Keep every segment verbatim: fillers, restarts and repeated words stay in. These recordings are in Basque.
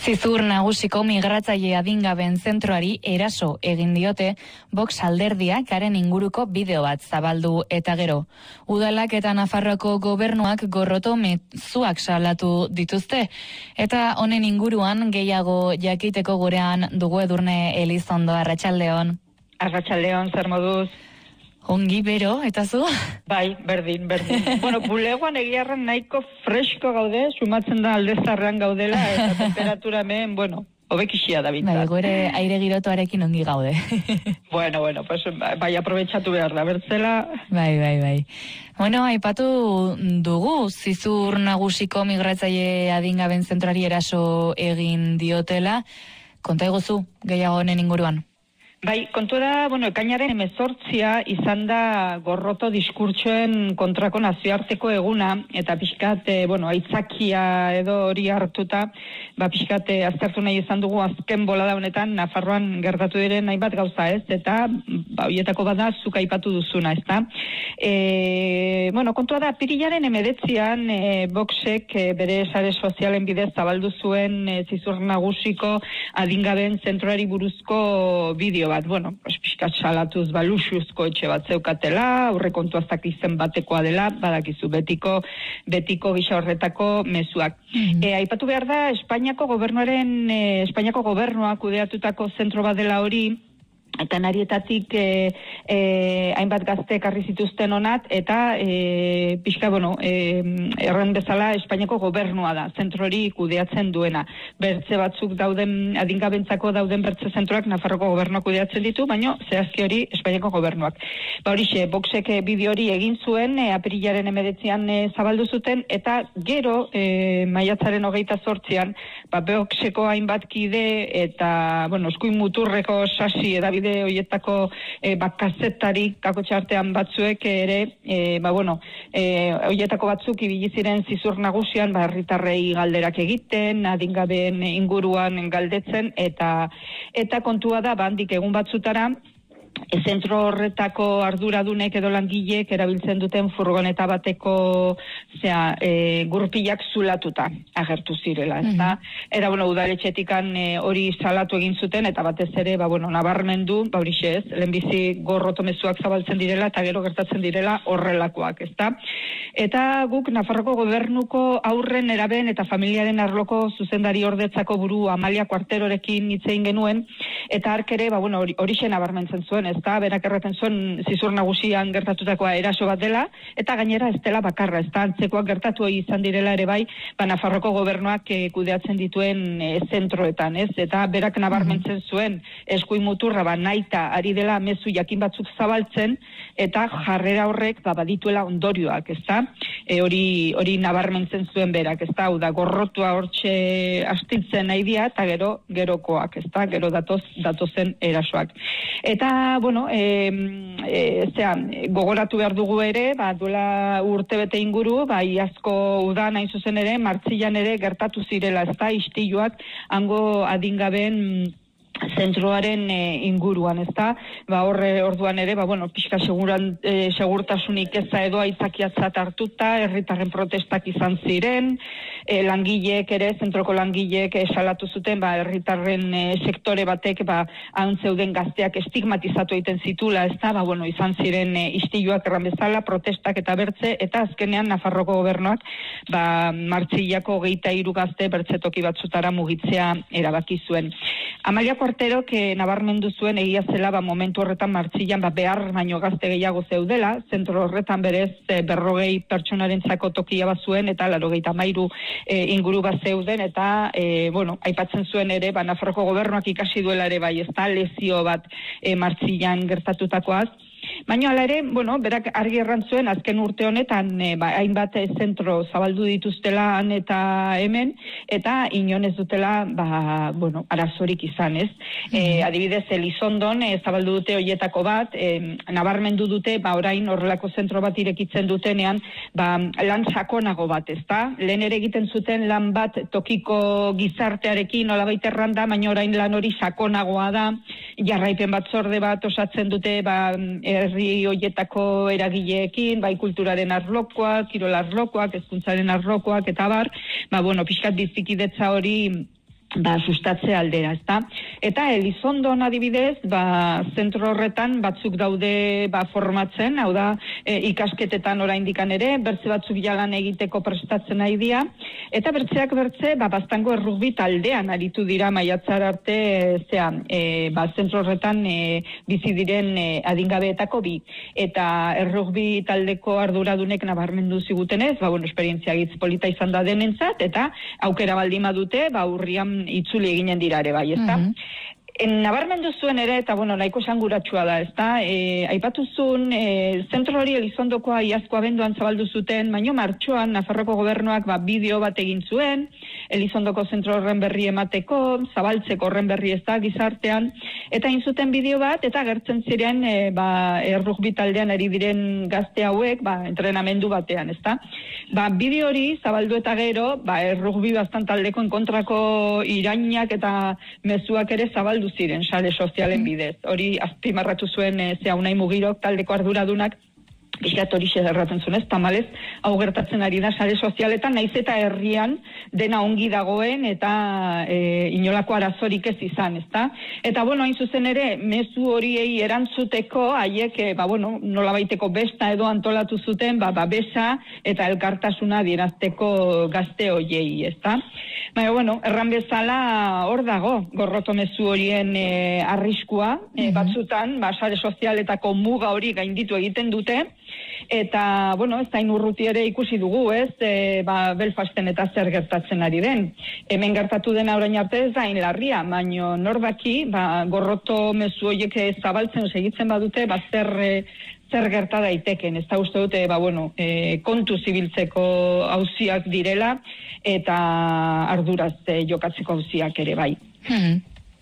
Zizur nagusiko migratzaile adingaben zentroari eraso egin diote Vox alderdiak haren inguruko bideo bat zabaldu eta gero. Udalak eta Nafarroako gobernuak gorroto mezuak salatu dituzte. Eta honen inguruan gehiago jakiteko gurean dugu Edurne Elizondo. Arratsaldeon. Arratsaldeon, zer moduz? Ongi bero, eta zu? Bai, berdin, berdin. Bueno, bulegoan egiarran nahiko fresko gaude, sumatzen da aldezarrean gaudela, eta temperatura hemen, bueno, hobekixia da bintzat. Bai, gore aire girotuarekin ongi gaude. Bueno, bueno, pues bai, aprobetxatu behar da, bertzela. Bai, bai, bai. Bueno, aipatu dugu, Zizur nagusiko migratzaile adingaben zentroari eraso egin diotela. Konta egozu, gehiago honen inguruan. Bai, kontu da, bueno, ekainaren hemezortzia izan da gorroto diskurtsoen kontrako nazioarteko eguna, eta pixkat, bueno, aitzakia edo hori hartuta, ba, pixkat, aztertu nahi izan dugu azken bolada honetan, Nafarroan gertatu diren hainbat gauza ez, eta, ba, horietako bada, zuk aipatu duzuna, ez da. E, bueno, kontua da, pirilaren emedetzian, e, Voxek e, bere sare sozialen bidez zabaldu zuen e, Zizur nagusiko adingaben zentroari buruzko bideo bat, bueno, pues, pixkat salatuz baluxuzko etxe bat zeukatela, aurrekontu aztak izen batekoa dela, badakizu betiko, betiko gisa horretako mezuak. Mm-hmm. E, aipatu behar da, Espainiako gobernuaren, e, Espainiako gobernuak kudeatutako zentro bat dela hori, eta narietatik e, e, hainbat gazte ekarri zituzten onat, eta e, pixka, bueno, e, erren bezala Espainiako gobernua da, zentrori kudeatzen duena. Bertze batzuk dauden, adingabentzako dauden bertze zentroak Nafarroko gobernuak kudeatzen ditu, baina zehazki hori Espainiako gobernuak. Ba horixe, Voxek bideo hori egin zuen, e, apirilaren emedetzian e, zabaldu zuten, eta gero, e, maiatzaren hogeita zortzian, ba, Voxeko hainbat kide, eta, bueno, eskuin muturreko sasi edabide horietako e, bakazetari kakotxartean batzuek ere, e, ba bueno, e, horietako batzuk ibili ziren Zizur nagusian, ba herritarrei galderak egiten, adingabeen inguruan galdetzen, eta eta kontua da, bandik egun batzutara, zentro horretako arduradunek edo langileek erabiltzen duten furgoneta bateko zera, e, gurpilak zulatuta agertu zirela, ezta? Mm-hmm. Era, bueno, udaletxetikan e, hori salatu egin zuten, eta batez ere, ba, bueno, nabarmendu, ba, hori ez, lehenbizi gorroto mezuak zabaltzen direla, eta gero gertatzen direla horrelakoak, ezta? Eta guk Nafarroko gobernuko aurren, eraben eta familiaren arloko zuzendari ordetzako buru Amalia Kuarterorekin hitz egin genuen, eta hark ere, ba, bueno, hori, hori nabarmentzen zuen, ez da, berak erraten zuen Zizur nagusian gertatutakoa eraso bat dela, eta gainera ez dela bakarra, ez da, antzekoak gertatu izan direla ere bai, ba, Nafarroko gobernuak e, kudeatzen dituen e, zentroetan, ez, eta berak nabarmentzen zuen eskuin muturra, ba, naita ari dela mezu jakin batzuk zabaltzen, eta jarrera horrek, ba, badituela ondorioak, ez da, e, hori, hori nabarmentzen zuen berak, ez da, hau da, gorrotua hortxe astintzen nahi dia, eta gero, gerokoak, ez da, gero datoz, datozen erasoak. Eta, bueno, e, e, zera, gogoratu behar dugu ere, ba, duela urte bete inguru, ba, iazko udan hain zuzen ere, martzilan ere gertatu zirela, ez da, istiluak, hango adingaben zentroaren e, inguruan, ez da, ba, horre orduan ere, ba, bueno, pixka seguran, e, segurtasunik eza edo aitzakiatzat hartuta, herritarren protestak izan ziren, e, langileek ere, zentroko langileek e, salatu zuten, ba, herritarren e, sektore batek, ba, haun zeuden gazteak estigmatizatu egiten zitula, ez da, ba, bueno, izan ziren e, istiluak erran bezala, protestak eta bertze, eta azkenean Nafarroko gobernuak, ba, martzilako geita hiru gazte bertzetoki batzutara mugitzea erabaki zuen. Amalia Kuarterok e, nabarmendu zuen egia zela, ba, momentu horretan martzilan, ba, behar baino gazte gehiago zeudela, zentro horretan berez e, berrogei pertsonarentzako tokia bat zuen, eta laurogeita hamairu e, inguru bat zeuden, eta, e, bueno, aipatzen zuen ere, ba, Nafarroko gobernuak ikasi duela ere bai, ez da, lezio bat e, martzilan gertatutakoaz. Baina hala ere, bueno, berak argi errantzuen azken urte honetan e, ba, hainbat e, zentro zabaldu dituztela han eta hemen, eta inon ez dutela, ba, bueno, arazorik izan, ez? E, adibidez, Elizondon e, zabaldu dute hoietako bat, e, nabarmendu dute, ba, orain horrelako zentro bat irekitzen dutenean, ba, lan sakonago bat, ez da? Lehen ere egiten zuten lan bat tokiko gizartearekin nolabait erranda, baina orain lan hori sakonagoa da, jarraipen batzorde bat osatzen dute, ba, herri hoietako eragileekin, bai kulturaren arlokoak, kirol arlokoak, hezkuntzaren arlokoak, eta bar, ba, bueno, pixkat bizikidetza hori ba, sustatze aldera, ezta? Eta Elizondon adibidez, ba, zentro horretan batzuk daude ba, formatzen, hau da, e, ikasketetan oraindikan ere, bertze batzuk jalan egiteko prestatzen nahi dira, eta bertzeak bertze, ba, bastango errugbi taldean aritu dira maiatzar arte, e, zea, e, ba, zentro horretan e, bizi diren e, adingabeetako bi. Eta errugbi taldeko arduradunek nabarmendu zigutenez, ba, bueno, esperientzia gitz polita izan da denentzat, eta aukera baldin badute, ba, urrian itzuli eginen dira ere bai, ezta? Mm-hmm. En, nabarmendu zuen ere, eta bueno, nahiko esanguratsua da, ezta? E, aipatu zuen, e, zentro hori Elizondokoa iazko abenduan zabaldu zuten, baino martxoan Nafarroko gobernuak ba, bideo bat egin zuen, Elizondoko zentro horren berri emateko, zabaltzeko horren berri ez da gizartean, eta egin zuten bideo bat, eta gertzen ziren e, ba, errugbi taldean ari diren gazte hauek, ba, entrenamendu batean, ezta? Ba, bideo hori zabaldu eta gero, ba, errugbi bastan taldeko enkontrako irainak eta mezuak ere zabaldu ziren sare sozialen bidez. Hori azpimarratu zuen e, zea Unai Mugirok taldeko arduradunak Bizkat hori xederraten zuen, ez, tamalez, hau gertatzen ari da sare sozialetan, naiz eta herrian dena ongi dagoen eta e, inolako arazorik ez izan, ezta? Eta, bueno, hain zuzen ere, mezu horiei erantzuteko, haiek, e, ba, bueno, nolabaiteko besta edo antolatu zuten, ba, babesa eta elkartasuna adierazteko gazte hoiei, ezta? Baina, bueno, erran bezala hor dago, gorroto mezu horien e, arriskua, e, batzutan, ba, sare sozialetako muga hori gainditu egiten dute, eta, bueno, ez hain urruti ere ikusi dugu, ez, e, ba, Belfasten eta zer gertatzen ari den. Hemen gertatu dena orain arte ez da hain larria, baino nordaki, ba, gorroto mezu horiek zabaltzen segitzen badute, ba, zer, e, zer gerta daiteken. Ez da uste dute, ba, bueno, e, kontu zibiltzeko auziak direla, eta arduraz e, jokatzeko auziak ere, bai. Hmm.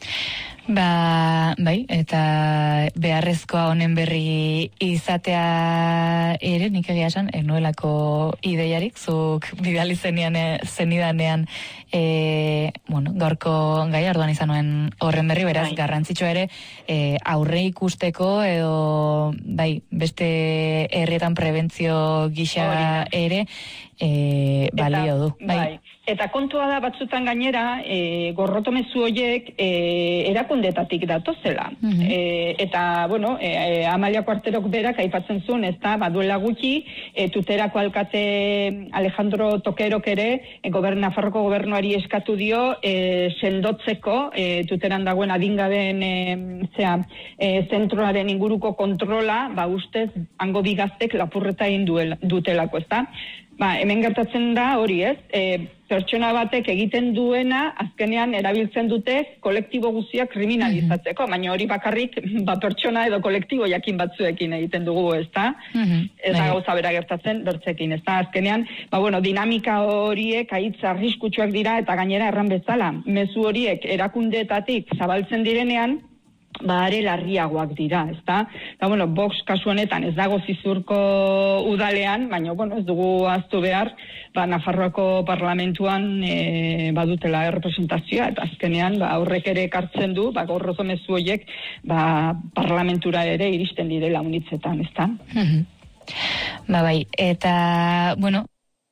Ba, bai, eta beharrezkoa honen berri izatea ere, nik egia esan, enuelako ideiarik, zuk bidali zenian, zenidanean, e, bueno, gaurko gai arduan izan nuen horren berri, beraz, bai. Garrantzitsua ere, e, aurre ikusteko, edo, bai, beste herrietan prebentzio gisa ere, e, balio du. Bai. bai. Eta kontua da batzutan gainera, e, gorroto mezu horiek e, erakundetatik datozela. Mm-hmm. e, eta, bueno, e, e, Amalia Kuarterok berak aipatzen zuen, ez da, baduela gutxi, e, tuterako alkate Alejandro Tokerok ere, e, gobern, Nafarroko gobernuari eskatu dio, e, sendotzeko, e, tuteran dagoen adingaben, e, zera, e, zentroaren inguruko kontrola, ba, ustez, hango bigaztek lapurreta egin dutelako, ez da? Ba, hemen gertatzen da hori, ez? E, pertsona batek egiten duena, azkenean erabiltzen dute kolektibo guztiak kriminalizatzeko, mm-hmm. baina hori bakarrik ba, pertsona edo kolektibo jakin batzuekin egiten dugu, ez da? Mm-hmm. Ez da gauza bera gertatzen bertzekin, ez da? Azkenean, ba, bueno, dinamika horiek aitz arriskutsuak dira eta gainera erran bezala. Mezu horiek erakundeetatik zabaltzen direnean, ba, are larriagoak dira, ezta? Eta, bueno, Vox kasu honetan ez dago Zizurko udalean, baina, bueno, ez dugu ahaztu behar, ba, Nafarroako parlamentuan e, badutela errepresentazioa, eta azkenean, ba, horrek ere ekartzen du, ba, gorroto mezu horiek, ba, parlamentura ere iristen direla unitzetan, ezta? Mm-hmm. Ba, bai, eta, bueno,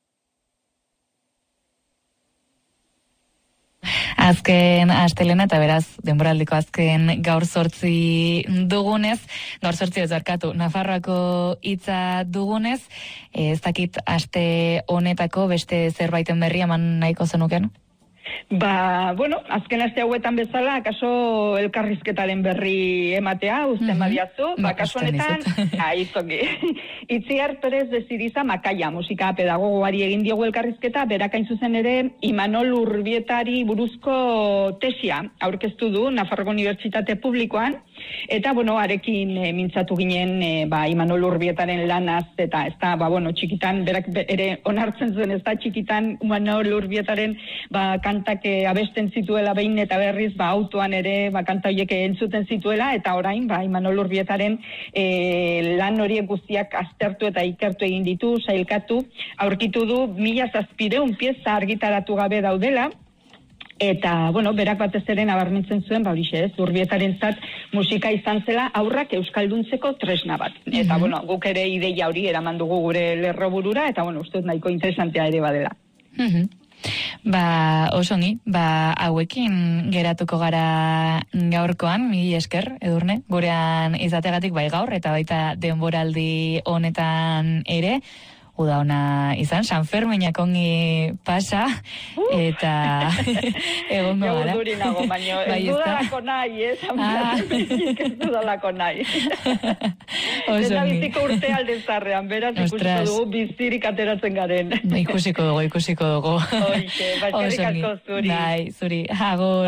azken astelena eta beraz denboraldiko azken gaur zortzi dugunez, gaur zortzi ez barkatu, Nafarroako hitza dugunez, ez dakit aste honetako beste zerbaiten berri eman nahiko zenuken? Ba, bueno, azken aste hauetan bezala, akaso elkarrizketaren berri ematea, uzten mm-hmm. badiazu, ba, kaso honetan, aizoki, Itziar Perez de Ziriza Makaia, musika pedagogoari egin diogu elkarrizketa, berakain zuzen ere, Imanol Urbietari buruzko tesia aurkeztu du Nafarroko Unibertsitate Publikoan, eta, bueno, arekin e, mintzatu ginen, e, ba, Imanol Urbietaren lanaz, eta, ez da, ba, bueno, txikitan, berak ere onartzen zuen, ez da, txikitan Imanol Urbietaren, ba, kantak abesten zituela behin eta berriz, ba, autoan ere, ba, kanta horiek entzuten zituela, eta orain, ba, Imanol Urbietaren e, lan horiek guztiak aztertu eta ikertu egin ditu, sailkatu, aurkitu du, mila zazpireun pieza argitaratu gabe daudela, eta, bueno, berak batez ere nabarmentzen zuen, ba, horixe ez, Urbietaren zat musika izan zela aurrak euskalduntzeko tresna bat. Mm-hmm. Eta, bueno, guk ere ideia hori eraman dugu gure lerroburura, eta, bueno, uste nahiko interesantea ere badela. Mm-hmm. Ba, osongi, ba, hauekin geratuko gara gaurkoan, mili esker, Edurne, gurean izategatik bai gaur, eta baita denboraldi honetan ere, uda ona izan, San Ferminak ongi pasa, eta egongo gara. Gau duri nago, baina ez dudalako nahi, eh, San Ferminak ez dudalako nahi. Eta biziko urte alde zarrean, beraz ikusiko dugu bizirik ateratzen garen. Ikusiko dugu, ikusiko dugu. Hoxe, baskerrik asko zuri. Bai, zuri, agur.